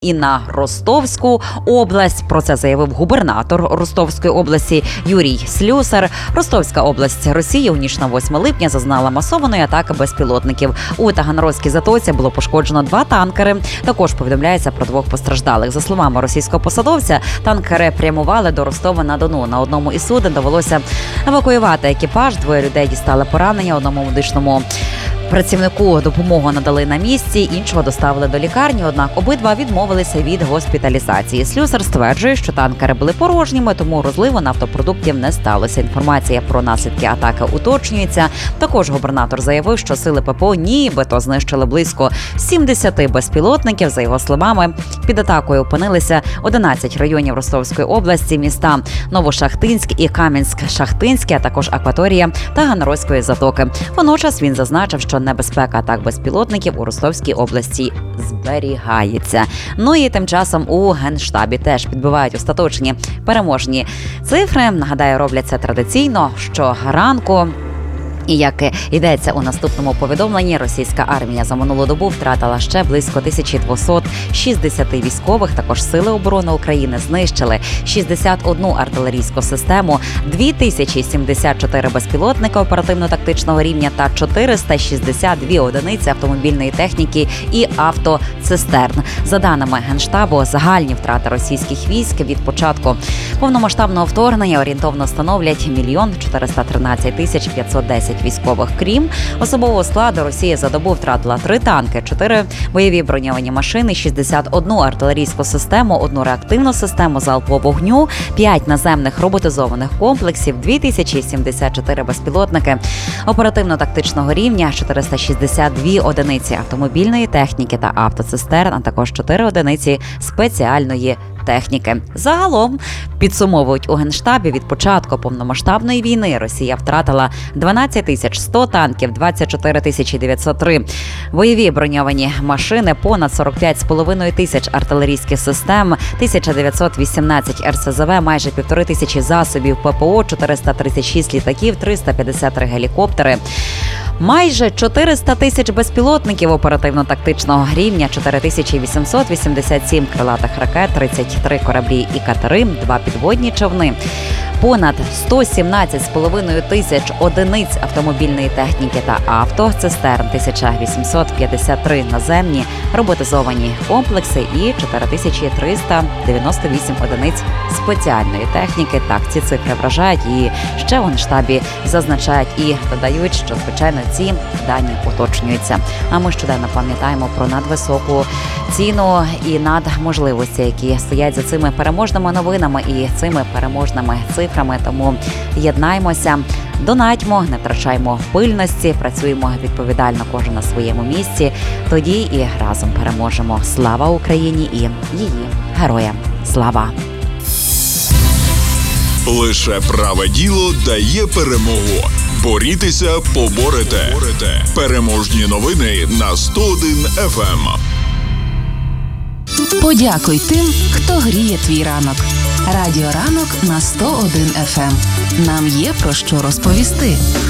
і на Ростовську область. Про це заявив губернатор Ростовської області Юрій Слюсар. Ростовська область Росії у ніч на 8 липня зазнала масованої атаки безпілотників. У Таганрозькій затоці було пошкоджено 2 танкери. Також повідомляється про 2 постраждалих. За словами російського посадовця, танкери прямували до Ростова-на-Дону. На одному із суден довелося евакуювати екіпаж. 2 людей дістали поранення. Одному медичному працівнику допомогу надали на місці, іншого доставили до лікарні, однак обидва відмовилися від госпіталізації. Слюсар стверджує, що танкери були порожніми, тому розливу нафтопродуктів не сталося. Інформація про наслідки атаки уточнюється. Також губернатор заявив, що сили ППО нібито знищили близько 70 безпілотників. За його словами, під атакою опинилися 11 районів Ростовської області, міста Новошахтинськ і Кам'янськ-Шахтинське, а також акваторія Таганрозької затоки. Водночас він зазначив, що небезпека атак безпілотників у Ростовській області зберігається. Ну і тим часом у Генштабі теж підбивають остаточні переможні цифри. Нагадаю, роблять це традиційно щоранку. І як йдеться у наступному повідомленні, російська армія за минулу добу втратила ще близько 1260 військових. Також Сили оборони України знищили 61 артилерійську систему, 2074 безпілотники оперативно-тактичного рівня та 462 одиниці автомобільної техніки і автоцистерн. За даними Генштабу, загальні втрати російських військ від початку повномасштабного вторгнення орієнтовно становлять 1 413 510 військових. Крім особового складу, Росія за добу втратила 3 танки, 4 бойові броньовані машини, 61 артилерійську систему, 1 реактивну систему залпового вогню, 5 наземних роботизованих комплексів, 2074 безпілотники оперативно-тактичного рівня, 462 одиниці автомобільної техніки та автоцистерн, а також 4 одиниці спеціальної техніки. Загалом, підсумовують у Генштабі, від початку повномасштабної війни Росія втратила 12 100 танків, 24 903 бойові броньовані машини, понад 45,5 тисяч артилерійських систем, 1918 РСЗВ, майже 1500 засобів ППО, 436 літаків, 353 гелікоптери, майже 400 тисяч безпілотників оперативно-тактичного рівня, 4887 крилатих ракет, 33 кораблі і катери, 2 підводні човни, понад 117,5 тисяч одиниць автомобільної техніки та автоцистерн, 1853 наземні роботизовані комплекси і 4398 одиниць спеціальної техніки. Так, ці цифри вражають, і ще в Генштабі зазначають і додають, що, звичайно, ці дані уточнюються. А ми щоденно пам'ятаємо про надвисоку ціну і надможливості, які стоять за цими переможними новинами і цими переможними цифрами. Тому єднаймося, донатьмо, не втрачаймо пильності, працюємо відповідально кожен на своєму місці. Тоді і разом переможемо. Слава Україні і її героям. Слава! Лише праве діло дає перемогу. Борітеся, поборете. Переможні новини на 101 FM. Подякуй тим, хто гріє твій ранок. Радіо Ранок на 101 FM. Нам є про що розповісти.